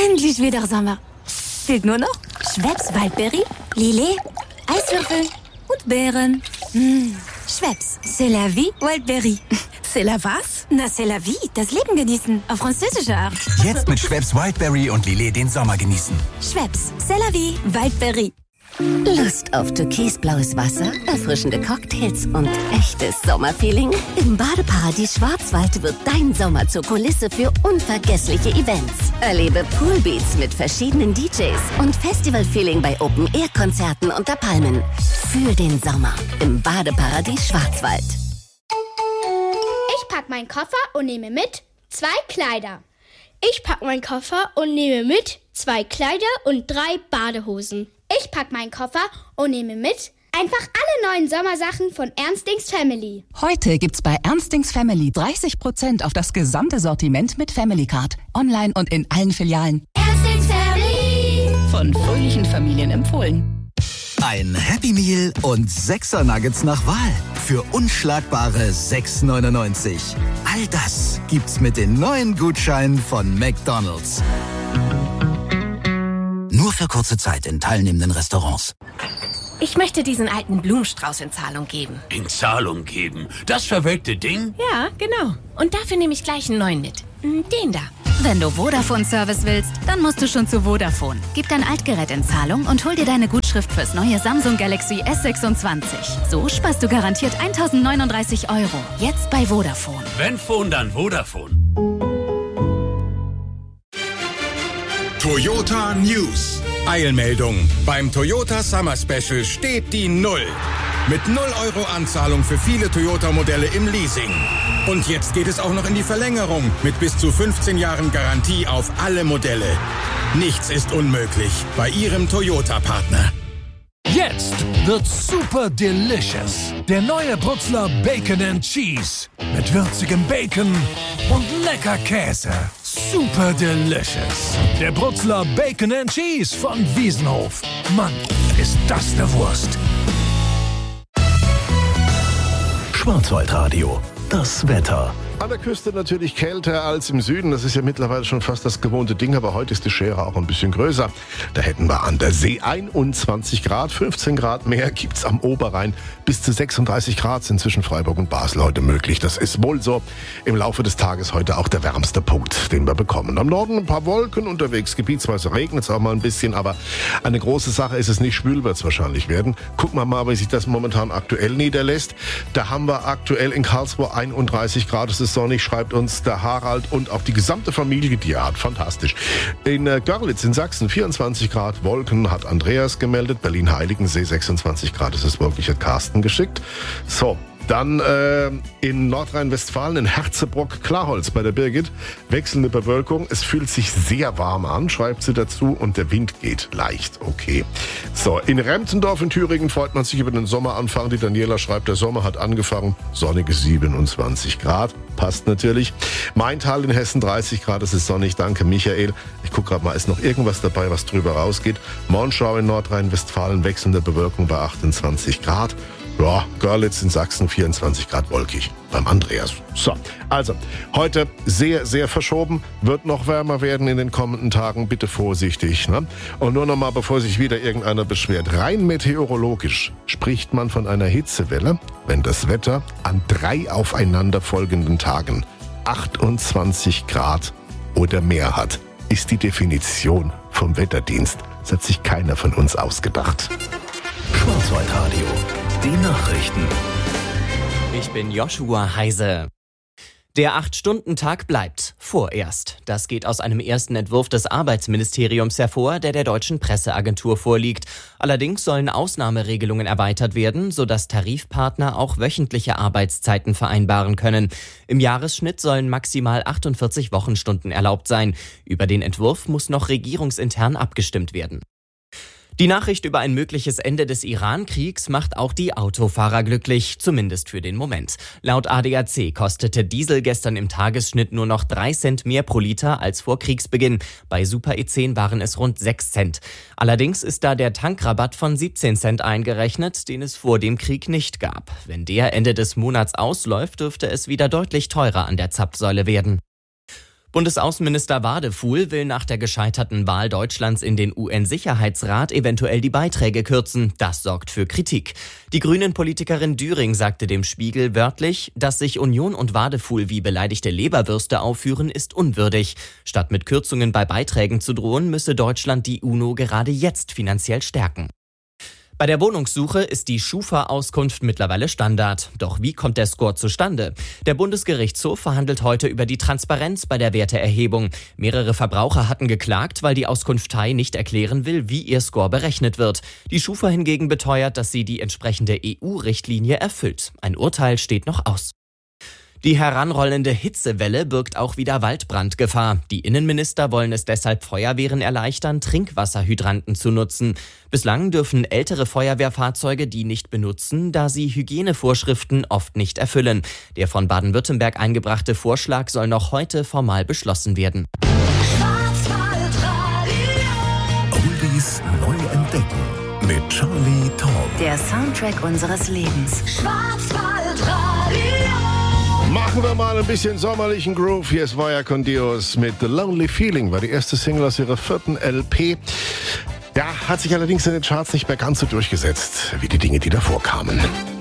Endlich wieder Sommer. Fehlt nur noch Schweppes Waldberry, Lillet, Eiswürfel und Beeren. Schweppes, c'est la vie, Waldberry. C'est la was? Na, c'est la vie, das Leben genießen, auf französische Art. Jetzt mit Schweppes Wildberry und Lillet den Sommer genießen. Schweppes, c'est la vie, Waldberry. Lust auf türkisblaues Wasser, erfrischende Cocktails und echtes Sommerfeeling? Im Badeparadies Schwarzwald wird dein Sommer zur Kulisse für unvergessliche Events. Erlebe Poolbeats mit verschiedenen DJs und Festivalfeeling bei Open-Air-Konzerten unter Palmen. Fühl den Sommer im Badeparadies Schwarzwald. Ich pack meinen Koffer und nehme mit 2 Kleider. Ich pack meinen Koffer und nehme mit 2 Kleider und 3 Badehosen. Ich pack meinen Koffer und nehme mit einfach alle neuen Sommersachen von Ernstings Family. Heute gibt's bei Ernstings Family 30% auf das gesamte Sortiment mit Family Card. Online und in allen Filialen. Ernstings Family. Von fröhlichen Familien empfohlen. Ein Happy Meal und 6er Nuggets nach Wahl. Für unschlagbare 6,99. All das gibt's mit den neuen Gutscheinen von McDonald's. Nur für kurze Zeit in teilnehmenden Restaurants. Ich möchte diesen alten Blumenstrauß in Zahlung geben. In Zahlung geben? Das verwelkte Ding? Ja, genau. Und dafür nehme ich gleich einen neuen mit. Den da. Wenn du Vodafone-Service willst, dann musst du schon zu Vodafone. Gib dein Altgerät in Zahlung und hol dir deine Gutschrift fürs neue Samsung Galaxy S26. So sparst du garantiert 1.039 €. Jetzt bei Vodafone. Wenn Phone, dann Vodafone. Toyota News. Eilmeldung. Beim Toyota Summer Special steht die 0. Mit 0 € Anzahlung für viele Toyota-Modelle im Leasing. Und jetzt geht es auch noch in die Verlängerung mit bis zu 15 Jahren Garantie auf alle Modelle. Nichts ist unmöglich bei Ihrem Toyota-Partner. Jetzt wird's super delicious. Der neue Brutzler Bacon and Cheese. Mit würzigem Bacon und lecker Käse. Super delicious. Der Brutzler Bacon and Cheese von Wiesenhof. Mann, ist das eine Wurst. Schwarzwaldradio. Das Wetter. An der Küste natürlich kälter als im Süden. Das ist ja mittlerweile schon fast das gewohnte Ding, aber heute ist die Schere auch ein bisschen größer. Da hätten wir an der See 21 Grad, 15 Grad mehr gibt's am Oberrhein. Bis zu 36 Grad sind zwischen Freiburg und Basel heute möglich. Das ist wohl so im Laufe des Tages heute auch der wärmste Punkt, den wir bekommen. Am Norden ein paar Wolken unterwegs, gebietsweise regnet es auch mal ein bisschen, aber eine große Sache ist es nicht, schwül wird es wahrscheinlich werden. Gucken wir mal, wie sich das momentan aktuell niederlässt. Da haben wir aktuell in Karlsruhe 31 Grad, es ist sonnig, schreibt uns der Harald und auch die gesamte Familie, die Art, fantastisch. In Görlitz in Sachsen 24 Grad, Wolken hat Andreas gemeldet, Berlin-Heiligensee 26 Grad, es ist wirklich, hat Carsten geschickt. So. Dann in Nordrhein-Westfalen, in Herzebrock-Klarholz bei der Birgit, wechselnde Bewölkung. Es fühlt sich sehr warm an, schreibt sie dazu, und der Wind geht leicht. Okay. So, in Remptendorf in Thüringen freut man sich über den Sommeranfang. Die Daniela schreibt, der Sommer hat angefangen. Sonnige 27 Grad. Passt natürlich. Maintal in Hessen 30 Grad, es ist sonnig. Danke, Michael. Ich gucke gerade mal, ist noch irgendwas dabei, was drüber rausgeht. Monschau in Nordrhein-Westfalen, wechselnde Bewölkung bei 28 Grad. Ja, Görlitz in Sachsen 24 Grad wolkig beim Andreas. So, also heute sehr, sehr verschoben. Wird noch wärmer werden in den kommenden Tagen. Bitte vorsichtig. Ne? Und nur noch mal, bevor sich wieder irgendeiner beschwert. Rein meteorologisch spricht man von einer Hitzewelle, wenn das Wetter an 3 aufeinanderfolgenden Tagen 28 Grad oder mehr hat. Ist die Definition vom Wetterdienst. Das hat sich keiner von uns ausgedacht. Schwarzwaldradio. Die Nachrichten. Ich bin Joshua Heise. Der 8-Stunden-Tag bleibt vorerst. Das geht aus einem ersten Entwurf des Arbeitsministeriums hervor, der der deutschen Presseagentur vorliegt. Allerdings sollen Ausnahmeregelungen erweitert werden, sodass Tarifpartner auch wöchentliche Arbeitszeiten vereinbaren können. Im Jahresschnitt sollen maximal 48 Wochenstunden erlaubt sein. Über den Entwurf muss noch regierungsintern abgestimmt werden. Die Nachricht über ein mögliches Ende des Iran-Kriegs macht auch die Autofahrer glücklich, zumindest für den Moment. Laut ADAC kostete Diesel gestern im Tagesschnitt nur noch 3 Cent mehr pro Liter als vor Kriegsbeginn. Bei Super E10 waren es rund 6 Cent. Allerdings ist da der Tankrabatt von 17 Cent eingerechnet, den es vor dem Krieg nicht gab. Wenn der Ende des Monats ausläuft, dürfte es wieder deutlich teurer an der Zapfsäule werden. Bundesaußenminister Wadefuhl will nach der gescheiterten Wahl Deutschlands in den UN-Sicherheitsrat eventuell die Beiträge kürzen. Das sorgt für Kritik. Die Grünen-Politikerin Düring sagte dem Spiegel wörtlich, dass sich Union und Wadefuhl wie beleidigte Leberwürste aufführen, ist unwürdig. Statt mit Kürzungen bei Beiträgen zu drohen, müsse Deutschland die UNO gerade jetzt finanziell stärken. Bei der Wohnungssuche ist die Schufa-Auskunft mittlerweile Standard. Doch wie kommt der Score zustande? Der Bundesgerichtshof verhandelt heute über die Transparenz bei der Werteerhebung. Mehrere Verbraucher hatten geklagt, weil die Auskunftei nicht erklären will, wie ihr Score berechnet wird. Die Schufa hingegen beteuert, dass sie die entsprechende EU-Richtlinie erfüllt. Ein Urteil steht noch aus. Die heranrollende Hitzewelle birgt auch wieder Waldbrandgefahr. Die Innenminister wollen es deshalb Feuerwehren erleichtern, Trinkwasserhydranten zu nutzen. Bislang dürfen ältere Feuerwehrfahrzeuge die nicht benutzen, da sie Hygienevorschriften oft nicht erfüllen. Der von Baden-Württemberg eingebrachte Vorschlag soll noch heute formal beschlossen werden. Oldies neu entdecken mit Charlie Tom. Der Soundtrack unseres Lebens. Machen wir mal ein bisschen sommerlichen Groove. Hier ist Vaya con Dios mit The Lonely Feeling, war die erste Single aus ihrer 4. LP. Ja, hat sich allerdings in den Charts nicht mehr ganz so durchgesetzt, wie die Dinge, die davor kamen.